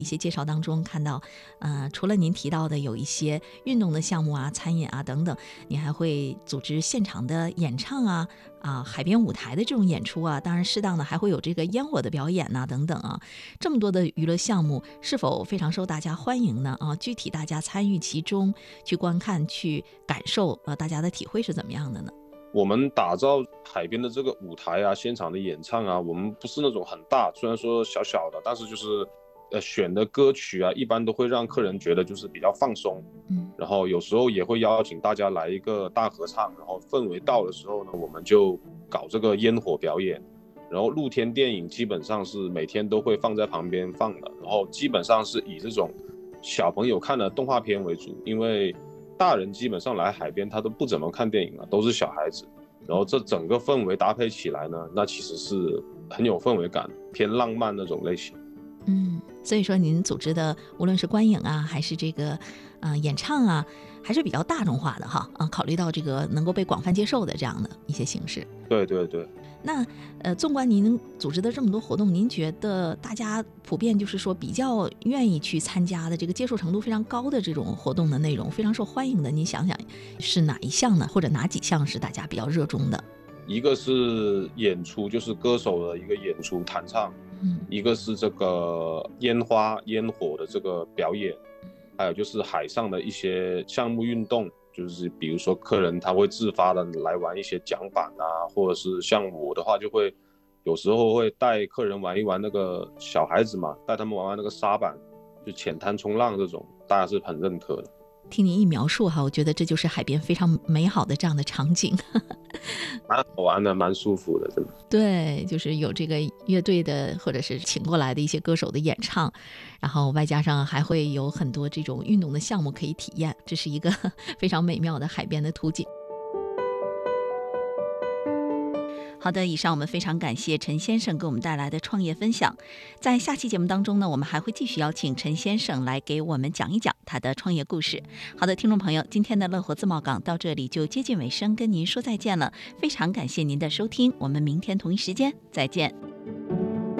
一些介绍当中看到，除了您提到的有一些运动的项目啊、餐饮啊等等，你还会组织现场的演唱啊、海边舞台的这种演出啊，当然适当的还会有这个烟火的表演呐、等等啊。这么多的娱乐项目，是否非常受大家欢迎呢？具体大家参与其中去观看、去感受，大家的体会是怎么样的呢？ 我们打造海边的这个舞台啊，现场的演唱啊，我们不是那种很大，虽然说小小的，但是就是选的歌曲啊，一般都会让客人觉得就是比较放松。然后有时候也会邀请大家来一个大合唱，然后氛围到的时候呢，我们就搞这个烟火表演。然后露天电影基本上是每天都会放在旁边放的，然后基本上是以这种小朋友看的动画片为主，因为大人基本上来海边他都不怎么看电影了，都是小孩子。然后这整个氛围搭配起来呢，那其实是很有氛围感，偏浪漫那种类型。 所以说您组织的无论是观影啊，还是这个演唱啊，还是比较大众化的哈考虑到这个能够被广泛接受的这样的一些形式。 对对对。 那纵观您组织的这么多活动，您觉得大家普遍就是说比较愿意去参加的，这个接受程度非常高的这种活动的内容，非常受欢迎的，您想想是哪一项呢？或者哪几项是大家比较热衷的？ 一个是演出，就是歌手的一个演出弹唱，一个是这个烟花烟火的这个表演，还有就是海上的一些项目运动，就是比如说客人他会自发的来玩一些桨板啊，或者是像我的话就会有时候会带客人玩一玩那个小孩子嘛，带他们玩玩那个沙板，就浅滩冲浪这种，大家是很认可的。 听您一描述哈，我觉得这就是海边非常美好的这样的场景。 蛮好玩的，蛮舒服的，真的。 对，就是有这个乐队的或者是请过来的一些歌手的演唱，然后外加上还会有很多这种运动的项目可以体验，这是一个非常美妙的海边的图景。好的，以上我们非常感谢陈先生给我们带来的创业分享。在下期节目当中呢，我们还会继续邀请陈先生来给我们讲一讲他的创业故事。好的，听众朋友，今天的乐活自贸港到这里就接近尾声，跟您说再见了。非常感谢您的收听，我们明天同一时间再见。